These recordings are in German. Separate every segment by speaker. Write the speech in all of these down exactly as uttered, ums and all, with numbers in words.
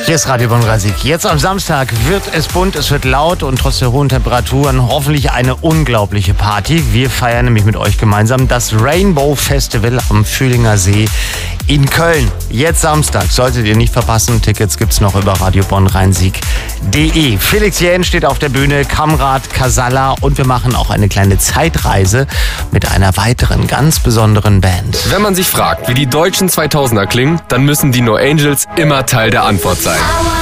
Speaker 1: Hier ist Radio Bonn-Rhein-Sieg. Jetzt am Samstag wird es bunt, es wird laut und trotz der hohen Temperaturen hoffentlich eine unglaubliche Party. Wir feiern nämlich mit euch gemeinsam das Rainbow Festival am Fühlinger See in Köln. Jetzt Samstag, solltet ihr nicht verpassen. Tickets gibt's noch über radio bonn rhein-sieg punkt de. Felix Jähn steht auf der Bühne, Kamrat, Casalla und wir machen auch eine kleine Zeitreise mit einer weiteren ganz besonderen Band.
Speaker 2: Wenn man sich fragt, wie die deutschen zweitausender klingen, dann müssen die No Angels immer Teil der Antwort sein.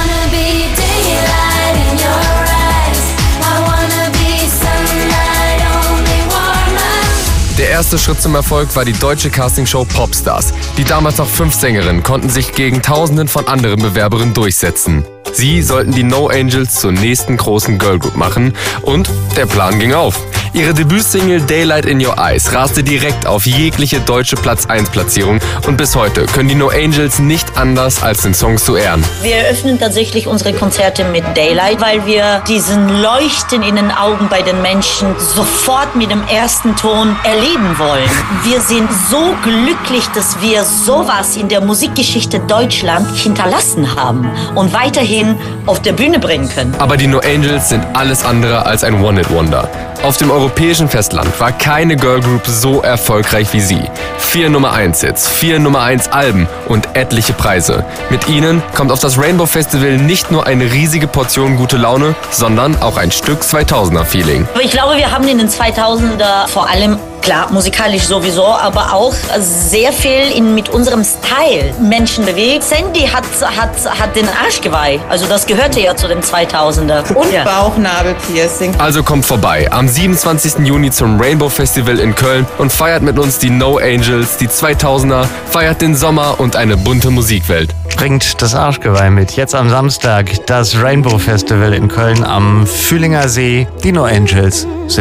Speaker 2: Der erste Schritt zum Erfolg war die deutsche Castingshow Popstars. Die damals noch fünf Sängerinnen konnten sich gegen Tausenden von anderen Bewerberinnen durchsetzen. Sie sollten die No Angels zur nächsten großen Girlgroup machen und der Plan ging auf. Ihre Debütsingle Daylight in Your Eyes raste direkt auf jegliche deutsche Platz eins Platzierung und bis heute können die No Angels nicht anders, als den Song zu ehren.
Speaker 3: Wir eröffnen tatsächlich unsere Konzerte mit Daylight, weil wir diesen Leuchten in den Augen bei den Menschen sofort mit dem ersten Ton erleben wollen. Wir sind so glücklich, dass wir sowas in der Musikgeschichte Deutschland hinterlassen haben und weiterhin auf der Bühne bringen können.
Speaker 2: Aber die No Angels sind alles andere als ein One-Hit-Wonder. Auf dem europäischen Festland war keine Girlgroup so erfolgreich wie sie. Vier Nummer eins Hits, vier Nummer eins Alben und etliche Preise. Mit ihnen kommt auf das Rainbow Festival nicht nur eine riesige Portion gute Laune, sondern auch ein Stück zweitausender Feeling.
Speaker 3: Ich glaube, wir haben in den zweitausender vor allem, klar, musikalisch sowieso, aber auch sehr viel in, mit unserem Style Menschen bewegt. Sandy hat, hat, hat den Arschgeweih, also das gehörte ja zu den zweitausender.
Speaker 4: Und
Speaker 3: ja.
Speaker 4: Bauchnabelpiercing.
Speaker 2: Also kommt vorbei am siebenundzwanzigsten Juni zum Rainbow Festival in Köln und feiert mit uns die No Angels, die zweitausender, feiert den Sommer und eine bunte Musikwelt.
Speaker 1: Bringt das Arschgeweih mit. Jetzt am Samstag das Rainbow Festival in Köln am Fühlinger See. Die No Angels sind